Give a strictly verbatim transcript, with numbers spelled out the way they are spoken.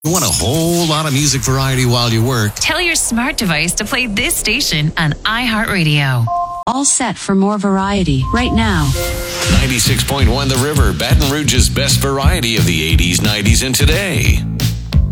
You want a whole lot of music variety while you work? Tell your smart device to play this station on iHeartRadio. All set for more variety right now. ninety-six point one The River, Baton Rouge's best variety of the eighties, nineties, and today.